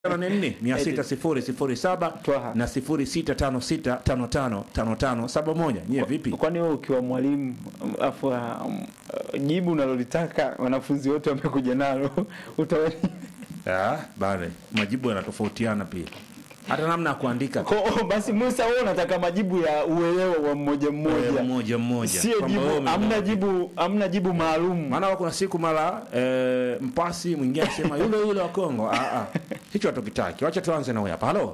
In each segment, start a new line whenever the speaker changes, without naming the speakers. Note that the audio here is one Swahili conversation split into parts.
nne 60007 na 0656555571. Nyie vipi?
Kwani wewe ukiwa mwalimu afu jibu unalolitaka wanafunzi wote wamekuja nalo utaweni?
Bale majibu yanatofautiana pia. Hata namna ya kuandika.
Basi Musa, wewe unataka majibu ya uelewa wa mmoja
mmoja.
Sio jibu, hamna jibu maalum.
Maana kuna siku mara mpasi mwingine anasema yule wa Kongo. Hicho hatukitaki. Acha tuanze na wewe hapa. Halo.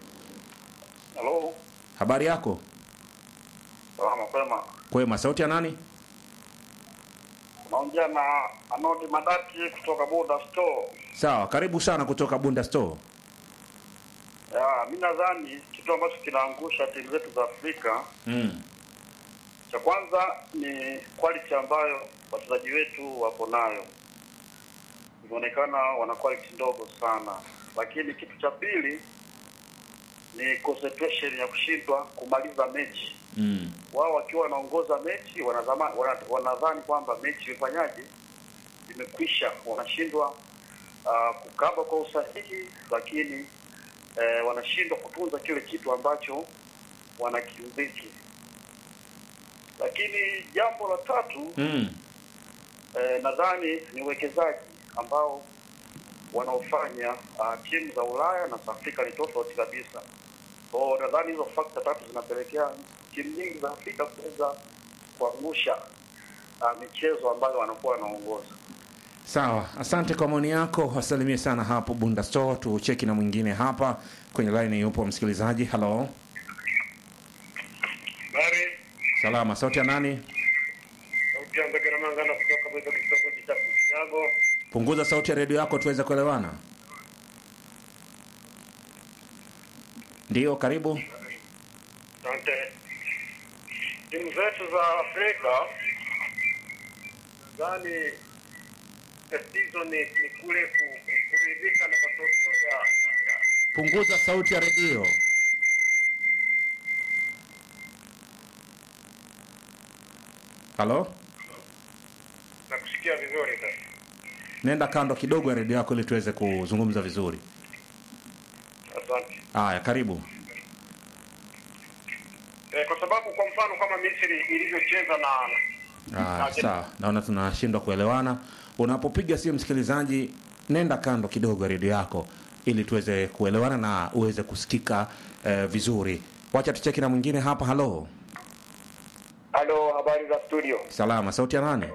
Habari yako?
Kwema.
Kwema, sauti ya nani?
Naongea na Anodi Madaki kutoka Bunda Store.
Sawa, karibu sana kutoka Bunda Store.
Mimi nadhani kitu ambacho kinaangusha timu zetu za Afrika cha kwanza ni quality ambayo wachezaji wetu wapo nayo. Inaonekana wana quality ndogo sana. Lakini kitu cha pili ni concentration ya kushindwa kumaliza mechi. Wao wakiwa wanaongoza mechi wanadhani kwamba mechi imefanyaje, imekwisha, wanashindwa kukaba kwa usahihi, lakini wanashindwa kutunza kile kitu ambacho wanakimiliki. Lakini jambo la tatu nadhani ni uwekezaji ambao wanaofanya timu za Ulaya na Afrika ni tofauti kabisa. Kwa nadhani hizo factor tatu zinapelekea timu nyingi za Afrika kuweza kuangusha michezo ambayo wanakuwa wanaongoza.
Sawa, asante kwa maoni yako. Wasalimie sana hapo Bunda Store. Tucheki na mwingine hapa kwenye line. Yupo msikilizaji. Hello.
Bari.
Salama, sauti ya nani?
Sauti ya Ngagara Mangana kutoka Bwezo kitongoji cha Kinyago.
Punguza sauti ya redio yako tuweze kuelewana. Ndio, karibu.
Asante. Timu zetu za Afrika nadhani tatizo ni kule kuridhika na matokeo ya
Punguza sauti ya redio. Halo?
Nakusikia vizuri sasa.
Nenda kando kidogo ya redio yako ili tuweze kuzungumza vizuri.
Asante.
Haya, karibu.
Kwa sababu kwa mfano kama Misri ilivyocheza na
sawa. Naona tunashindwa kuelewana. Unapopiga simu msikilizaji, nenda kando kidogo ya redio yako ili tuweze kuelewana na uweze kusikika vizuri. Wacha tucheki na mwingine hapa. Halo.
Halo, habari za studio?
Salama, sauti ya nani?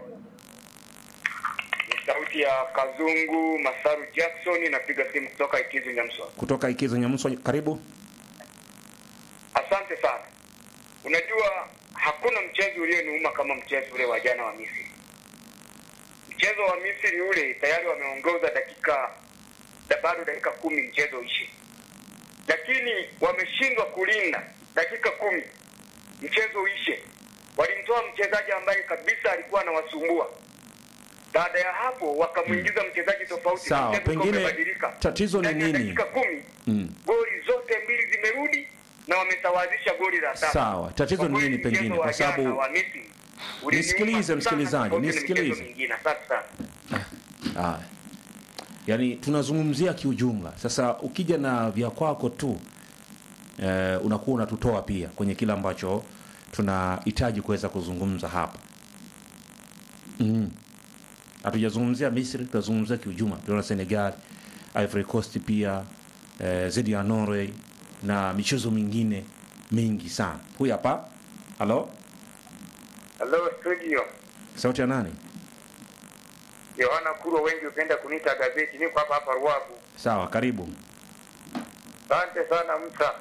Ni sauti ya Kazungu Masaru Jackson, napiga simu kutoka Ikizu Nyamswa.
Kutoka Ikizu Nyamswa, karibu.
Asante sana. Unajua hakuna mchezo ulioniuma kama mchezo ule wa jana wa Misri. Mchezo wa Misri ule tayari wameongoza bado dakika 10 mchezo uishi. Lakini wameshindwa kulinda dakika 10 mchezo uishe. Walimtoa mchezaji ambaye kabisa alikuwa anawasumbua. Baada ya hapo wakamuingiza mchezaji tofauti.
Sawa, pengine tatizo ni nini?
Dakika 10 goli zote mbili zimerudi na wamesawazisha goli la tatu.
Sawa, tatizo ni nini pengine? Kwa sababu nisikilize msikilizaji, nisikilize. Yaani tunazungumzia kiujumla. Sasa ukija na vya kwako tu unakuwa unatutoa pia kwenye kila ambacho tunahitaji kuweza kuzungumza hapa. Hatujazungumzia Misri, tunazungumzia kiujumla. Tunaona Senegal, Ivory Coast pia, zidi ya Norway na michezo mingine mingi sana. Huyu hapa. Halo.
Hello studio.
Sauti ya nani?
Yohana Kuro, wengi upenda kuniita gazeti. Niko hapa Ruavu.
Sawa, karibu.
Asante sana Musa.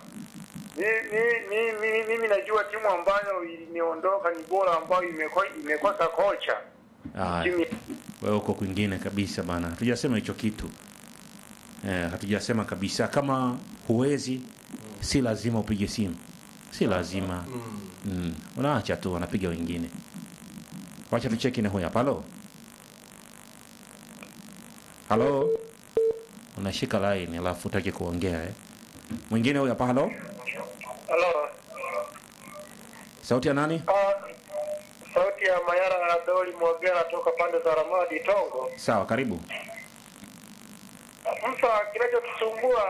Mimi najua timu ambayo imeondoka ni bora ambayo imekosa kocha.
Wewe uko kwingine kabisa bana. Hatujasema hicho kitu. Hatujasema kabisa kama huwezi si lazima upige simu. Si lazima. Unaacha tu wanapiga wengine. Wacha tucheki na huyu hapa. Halo. Unashika line alafu utaki kuongea Mwingine huyu hapa. Halo. Sauti ya nani?
Sauti ya Mayara Adoli Mwagera toka pande za Ramadi Tongo.
Sawa, karibu.
Sasa kinachotusumbua